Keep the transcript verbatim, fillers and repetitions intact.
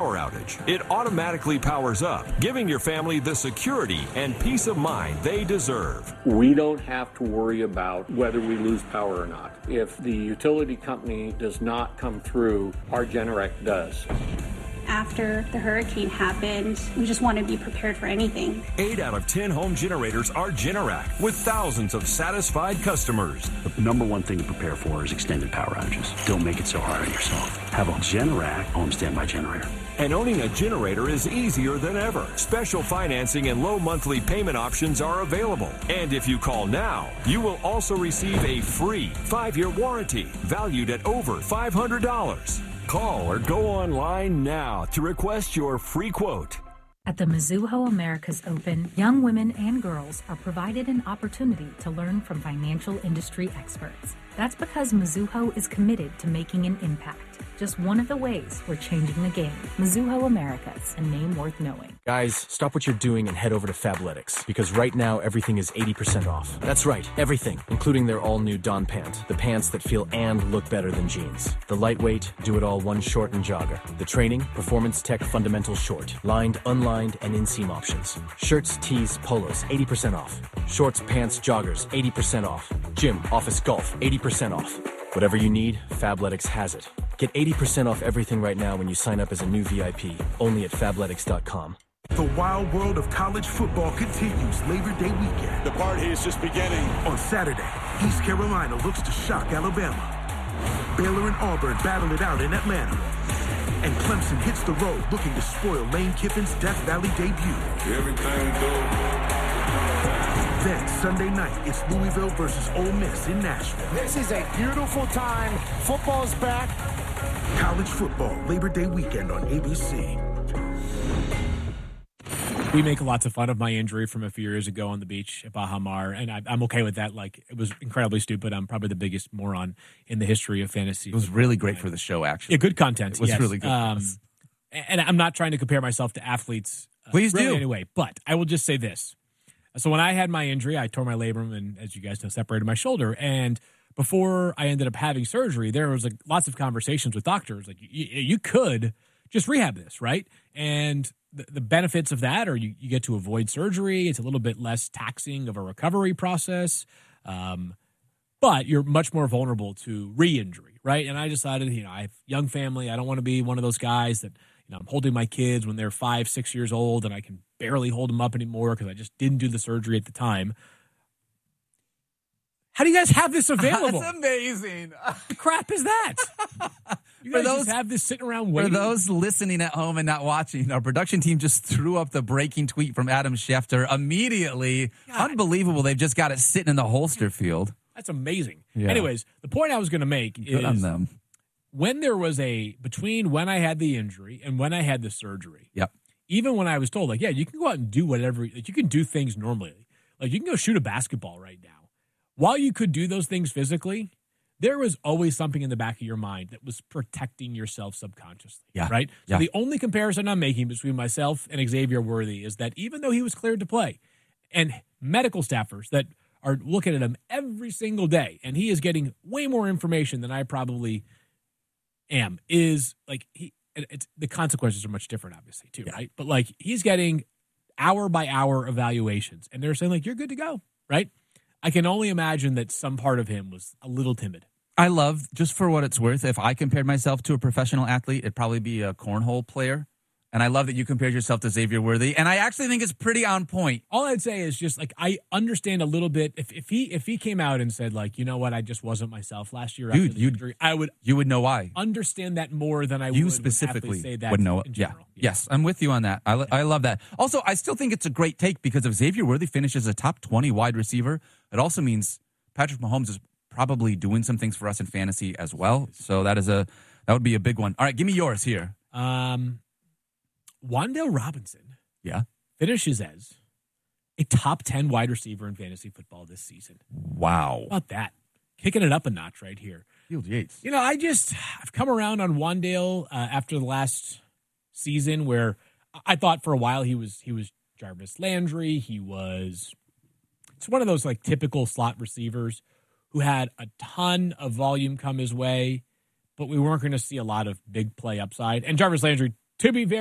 power outage, it automatically powers up, giving your family the security and peace of mind they deserve. We don't have to worry about whether we lose power or not. If the utility company does not come through, our Generac does. After the hurricane happened, we just want to be prepared for anything. Eight out of ten home generators are Generac, with thousands of satisfied customers. The number one thing to prepare for is extended power outages. Don't make it so hard on yourself. Have a Generac home standby generator. And owning a generator is easier than ever. Special financing and low monthly payment options are available. And if you call now, you will also receive a free five-year warranty valued at over five hundred dollars. Call or go online now to request your free quote. At the Mizuho Americas Open, young women and girls are provided an opportunity to learn from financial industry experts. That's because Mizuho is committed to making an impact. Just one of the ways we're changing the game. Mizuho Americas, a name worth knowing. Guys, stop what you're doing and head over to Fabletics, because right now everything is eighty percent off. That's right, everything, including their all-new Dawn pant, the pants that feel and look better than jeans. The lightweight, do-it-all one short and jogger. The training, Performance Tech Fundamental Short, lined, unlined, and inseam options. Shirts, tees, polos, eighty percent off. Shorts, pants, joggers, eighty percent off. Gym, office, golf, eighty percent off. Whatever you need, Fabletics has it. Get eighty percent off everything right now when you sign up as a new V I P, only at fabletics dot com. The wild world of college football continues Labor Day weekend. The party is just beginning. On Saturday, East Carolina looks to shock Alabama. Baylor and Auburn battle it out in Atlanta. And Clemson hits the road looking to spoil Lane Kiffin's Death Valley debut. Everything goes. Then Sunday night, it's Louisville versus Ole Miss in Nashville. This is a beautiful time. Football's back. College football, Labor Day weekend on A B C. We make lots of fun of my injury from a few years ago on the beach at Baha Mar, and I, I'm okay with that. Like, it was incredibly stupid. I'm probably the biggest moron in the history of fantasy. It was really great for the show, actually. Yeah, good content. It was yes. really good. Um, and I'm not trying to compare myself to athletes. Uh, Please really do. Anyway, but I will just say this. So when I had my injury, I tore my labrum and, as you guys know, separated my shoulder. And before I ended up having surgery, there was like lots of conversations with doctors. Like, you, you could just rehab this, right? And the, the benefits of that are you, you get to avoid surgery. It's a little bit less taxing of a recovery process. Um, but you're much more vulnerable to re-injury, right? And I decided, you know, I have a young family. I don't want to be one of those guys that, you know, I'm holding my kids when they're five, six years old, and I can barely hold them up anymore because I just didn't do the surgery at the time. How do you guys have this available? That's amazing. What the crap is that? You guys for those, just have this sitting around waiting? For those listening at home and not watching, our production team just threw up the breaking tweet from Adam Schefter immediately. God. Unbelievable. They've just got it sitting in the holster field. That's amazing. Yeah. Anyways, the point I was going to make Good is on them. When there was a, between when I had the injury and when I had the surgery, yep. even when I was told, like, yeah, you can go out and do whatever, like, you can do things normally. Like, you can go shoot a basketball right now. While you could do those things physically, there was always something in the back of your mind that was protecting yourself subconsciously, yeah. right? So yeah. the only comparison I'm making between myself and Xavier Worthy is that even though he was cleared to play, and medical staffers that are looking at him every single day, and he is getting way more information than I probably am, is like, he, it's, the consequences are much different, obviously, too, yeah. right? But like, he's getting hour by hour evaluations, and they're saying, like, you're good to go, right? I can only imagine that some part of him was a little timid. I love, just for what it's worth, if I compared myself to a professional athlete, it'd probably be a cornhole player. And I love that you compared yourself to Xavier Worthy. And I actually think it's pretty on point. All I'd say is just, like, I understand a little bit. If, if he if he came out and said, like, you know what, I just wasn't myself last year Dude, after the injury, I would you would know why. Understand that more than I you would specifically say that would know. in Yeah. general. Yeah. Yes, I'm with you on that. I, I love that. Also, I still think it's a great take because if Xavier Worthy finishes a top twenty wide receiver, it also means Patrick Mahomes is probably doing some things for us in fantasy as well. So that is a that would be a big one. All right, give me yours here. Um, Wan'Dale Robinson, yeah, finishes as a top ten wide receiver in fantasy football this season. Wow, how about that? Kicking it up a notch right here. Field Yates. You know, I just I've come around on Wan'Dale uh, after the last season where I thought for a while he was he was Jarvis Landry. He was it's one of those like typical slot receivers who had a ton of volume come his way, but we weren't going to see a lot of big play upside. And Jarvis Landry, to be very